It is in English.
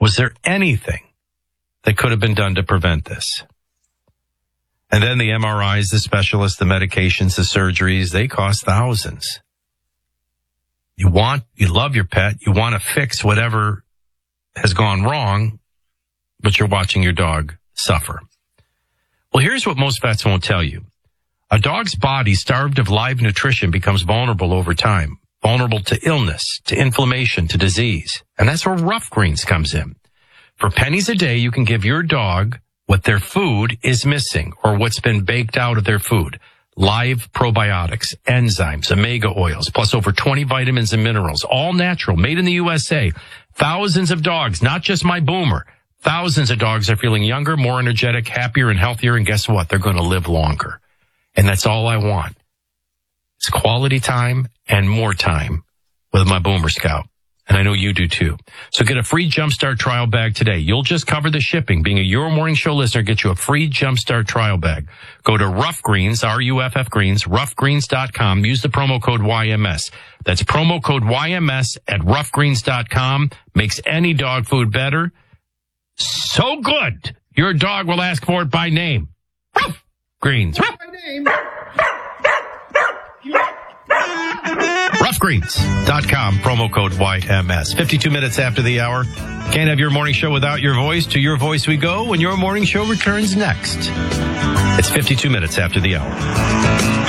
Was there anything that could have been done to prevent this? And then the MRIs, the specialists, the medications, the surgeries, they cost thousands. You love your pet, you want to fix whatever has gone wrong, but you're watching your dog suffer. Well, here's what most vets won't tell you. A dog's body starved of live nutrition becomes vulnerable over time, vulnerable to illness, to inflammation, to disease. And that's where Rough Greens comes in. For pennies a day, you can give your dog what their food is missing or what's been baked out of their food. Live probiotics, enzymes, omega oils, plus over 20 vitamins and minerals, all natural, made in the USA. Thousands of dogs, not just my Boomer. Thousands of dogs are feeling younger, more energetic, happier, and healthier. And guess what? They're going to live longer. And that's all I want. It's quality time and more time with my Boomer Scout. And I know you do too. So get a free Jumpstart trial bag today. You'll just cover the shipping. Being a Your Morning Show listener, get you a free Jumpstart trial bag. Go to Rough Greens, R-U-F-F Greens, roughgreens.com. Use the promo code YMS. That's promo code YMS at roughgreens.com. Makes any dog food better. So good, your dog will ask for it by name. Rough Greens. Rough. By name. Roughgreens.com, promo code YMS. 52 minutes after the hour. Can't have your morning show without your voice. To your voice we go when your morning show returns next. It's 52 minutes after the hour.